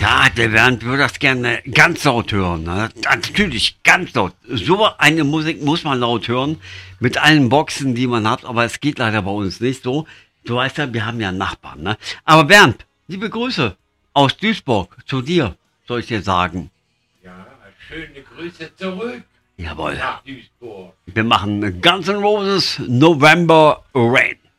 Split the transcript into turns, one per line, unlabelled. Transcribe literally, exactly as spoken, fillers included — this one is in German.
Ja, der Bernd würde das gerne ganz laut hören. Ne? Natürlich, ganz laut. So eine Musik muss man laut hören, mit allen Boxen, die man hat, aber es geht leider bei uns nicht so. Du weißt ja, wir haben ja Nachbarn. Ne? Aber Bernd, liebe Grüße aus Duisburg zu dir, soll ich dir sagen.
Ja, schöne Grüße zurück.
Jawohl.
Nach Duisburg.
Wir machen Guns N' Roses November Rain.